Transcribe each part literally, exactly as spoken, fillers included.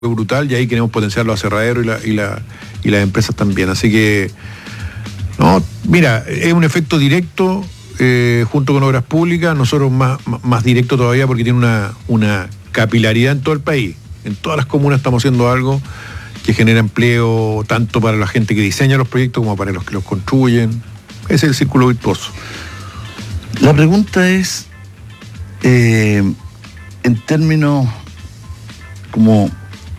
brutal, y ahí queremos potenciar los aserraderos y, la, y, la, y las empresas también. Así que, no, mira, es un efecto directo eh, junto con obras públicas, nosotros más, más directo todavía porque tiene una, una capilaridad en todo el país. En todas las comunas estamos haciendo algo que genera empleo tanto para la gente que diseña los proyectos como para los que los construyen. Ese es el círculo virtuoso. La pregunta es, eh, en términos como...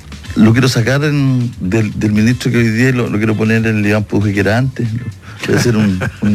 Lo quiero sacar en, del, del ministro que hoy día lo, lo quiero poner en el Iván Puje que era antes. Voy a hacer un, un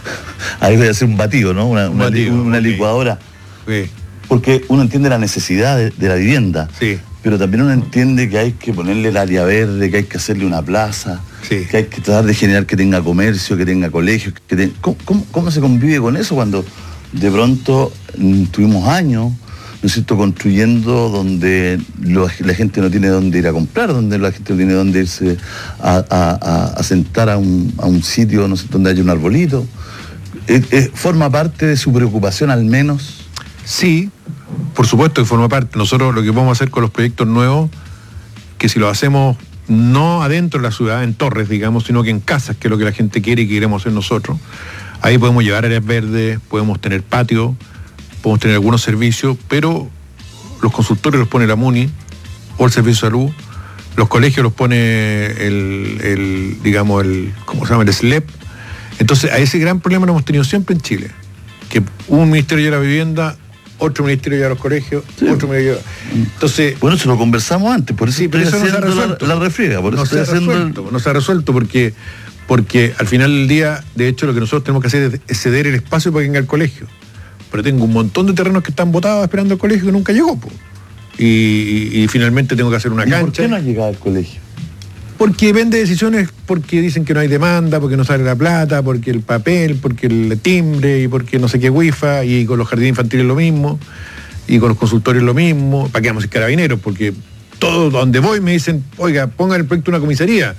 ahí voy a hacer un batido, ¿no? Una, un una, batido, una okay. licuadora. Sí. Porque uno entiende la necesidad de, de la vivienda, sí. pero también uno entiende que hay que ponerle el área verde, que hay que hacerle una plaza, sí. que hay que tratar de generar que tenga comercio, que tenga colegios. Que tenga, ¿cómo, cómo, ¿Cómo se convive con eso cuando de pronto mm, tuvimos años, ¿no es cierto?, construyendo donde lo, la gente no tiene dónde ir a comprar, donde la gente no tiene dónde irse a, a, a, a sentar a un, a un sitio, no sé, donde haya un arbolito? ¿Es, es, ¿Forma parte de su preocupación al menos? Sí, por supuesto que forma parte. Nosotros lo que podemos hacer con los proyectos nuevos, que si lo hacemos no adentro de la ciudad, en torres, digamos, sino que en casas, que es lo que la gente quiere y que queremos hacer nosotros, ahí podemos llevar áreas verdes, podemos tener patio, podemos tener algunos servicios, pero los consultorios los pone la MUNI o el Servicio de Salud, los colegios los pone el, el digamos, el, ¿cómo se llama? El S L E P. Entonces, a ese gran problema lo hemos tenido siempre en Chile, que un ministerio lleva la vivienda, otro ministerio lleva los colegios, sí. otro ministerio lleva... Entonces... Bueno, eso lo conversamos antes, por eso sí, pero estoy eso haciendo no se ha resuelto. La, la refriega, por eso no estoy se ha haciendo... resuelto, no se ha resuelto porque, porque al final del día, de hecho, lo que nosotros tenemos que hacer es ceder el espacio para que venga al colegio. Pero tengo un montón de terrenos que están botados esperando al colegio que nunca llegó, po. Y, y, y finalmente tengo que hacer una ¿Y cancha. por qué no ha llegado al colegio? Porque depende de decisiones, porque dicen que no hay demanda, porque no sale la plata, porque el papel, porque el timbre, y porque no sé qué wifi, y con los jardines infantiles lo mismo, y con los consultorios lo mismo. ¿Para qué vamos a ser carabineros? Porque todo donde voy me dicen, oiga, pongan el proyecto de una comisaría.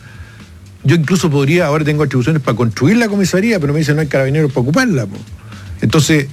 Yo incluso podría, ahora tengo atribuciones para construir la comisaría, pero me dicen no hay carabineros para ocuparla, po. Entonces,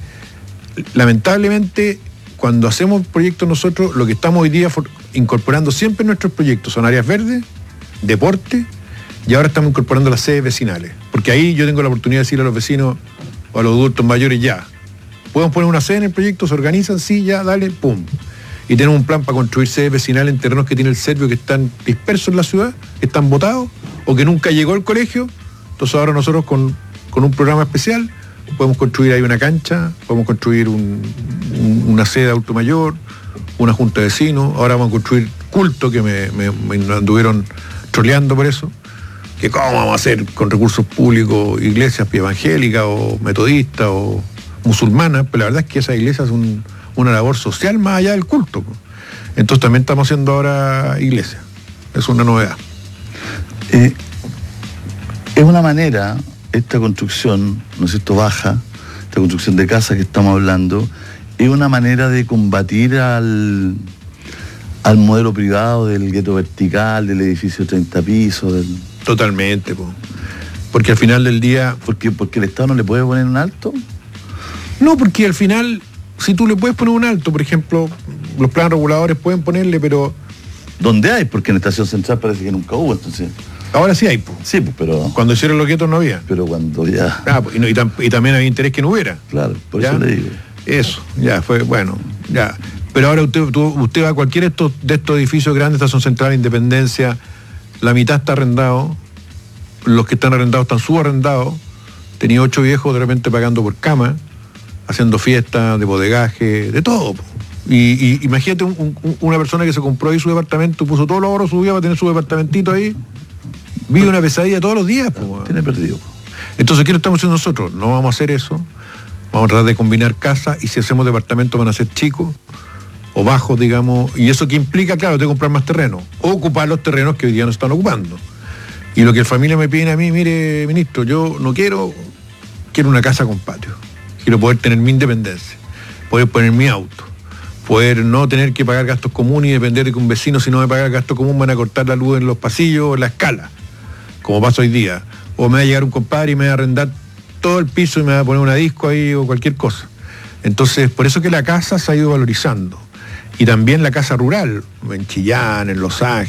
lamentablemente, cuando hacemos proyectos nosotros, lo que estamos hoy día for- incorporando siempre en nuestros proyectos son áreas verdes, deporte, y ahora estamos incorporando las sedes vecinales. Porque ahí yo tengo la oportunidad de decirle a los vecinos o a los adultos mayores, ya, podemos poner una sede en el proyecto, se organizan, sí, ya, dale, pum. Y tenemos un plan para construir sedes vecinales en terrenos que tiene el Servio, que están dispersos en la ciudad, que están botados, o que nunca llegó al colegio. Entonces ahora nosotros con, con un programa especial podemos construir ahí una cancha, podemos construir un, un, una sede de adulto mayor, una junta de vecinos, ahora vamos a construir culto, que me, me, me anduvieron troleando por eso, que cómo vamos a hacer con recursos públicos iglesias evangélicas o metodistas o musulmanas, pero la verdad es que esas iglesias son un, una labor social más allá del culto. Entonces también estamos haciendo ahora iglesias, es una novedad. Eh, es una manera... Esta construcción, ¿no es cierto?, baja, esta construcción de casas que estamos hablando, es una manera de combatir al, al modelo privado del gueto vertical, del edificio de treinta pisos. Del... Totalmente, po. Porque al final del día... ¿Porque, porque el Estado no le puede poner un alto? No, porque al final, si tú le puedes poner un alto, por ejemplo, los planes reguladores pueden ponerle, pero... ¿Dónde hay? Porque en Estación Central parece que nunca hubo, entonces... Ahora sí hay, po. Sí, pues, pero... Cuando hicieron los guetos no había. Pero cuando ya... Ah, y, no, y, tam, y también había interés que no hubiera. Claro, por ¿Ya? eso le digo. Eso, ya, fue, bueno, ya. Pero ahora usted, tú, usted va a cualquier estos, de estos edificios grandes, Estación Central, Independencia, la mitad está arrendado, los que están arrendados están subarrendados, tenía ocho viejos de repente pagando por cama, haciendo fiestas de bodegaje, de todo, po. Y, y imagínate un, un, una persona que se compró ahí su departamento, puso todos los ahorros su vida para tener su departamentito ahí, vive una pesadilla todos los días, po. Tiene perdido. Entonces, ¿qué lo estamos haciendo nosotros? No vamos a hacer eso. Vamos a tratar de combinar casas, y si hacemos departamentos van a ser chicos o bajos, digamos, y eso que implica, claro, tengo que comprar más terreno o ocupar los terrenos que hoy día no están ocupando. Y lo que la familia me pide a mí, mire, ministro, yo no quiero, quiero una casa con patio, quiero poder tener mi independencia, poder poner mi auto, poder no tener que pagar gastos comunes y depender de que un vecino, si no me paga el gasto común, van a cortar la luz en los pasillos o en la escala, como pasa hoy día. O me va a llegar un compadre y me va a arrendar todo el piso y me va a poner una disco ahí o cualquier cosa. Entonces, por eso que la casa se ha ido valorizando. y también la casa rural, en Chillán, en Los Ángeles,